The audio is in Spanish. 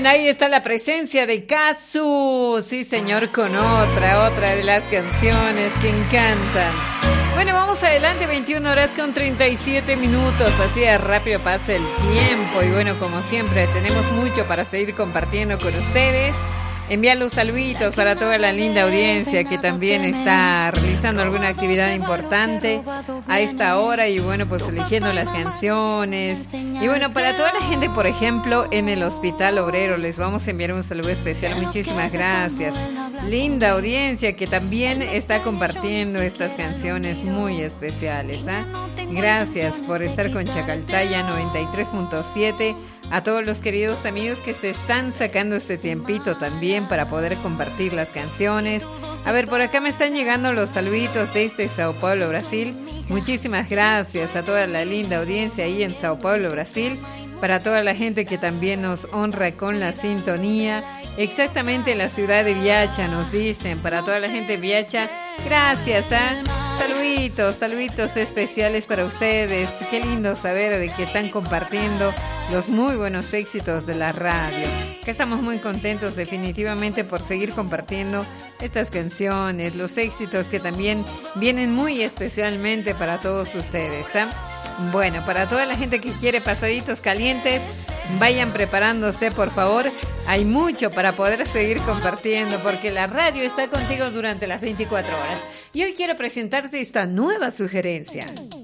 Bien, ahí está la presencia de Kazu. Sí, señor, con otra de las canciones que encantan. Bueno, vamos adelante, 21 horas con 37 minutos. Así de rápido pasa el tiempo. Y bueno, como siempre, tenemos mucho para seguir compartiendo con ustedes. Enviar los saluditos para toda la linda audiencia que también está realizando alguna actividad importante a esta hora y bueno, pues eligiendo las canciones. Y bueno, para toda la gente, por ejemplo, en el Hospital Obrero, les vamos a enviar un saludo especial. Muchísimas gracias. Linda audiencia que también está compartiendo estas canciones muy especiales, ¿eh? Gracias por estar con Chacaltaya 93.7. A todos los queridos amigos que se están sacando este tiempito también para poder compartir las canciones. A ver, por acá me están llegando los saluditos desde Sao Paulo, Brasil. Muchísimas gracias a toda la linda audiencia ahí en Sao Paulo, Brasil. Para toda la gente que también nos honra con la sintonía. Exactamente en la ciudad de Viacha nos dicen. Para toda la gente de Viacha, gracias, saluditos especiales para ustedes. Qué lindo saber de que están compartiendo los muy buenos éxitos de la radio. Que estamos muy contentos definitivamente por seguir compartiendo estas canciones, los éxitos que también vienen muy especialmente para todos ustedes, ¿eh? Bueno, para toda la gente que quiere pasaditos calientes, vayan preparándose, por favor. Hay mucho para poder seguir compartiendo porque la radio está contigo durante las 24 horas. Y hoy quiero presentarte esta nueva sugerencia.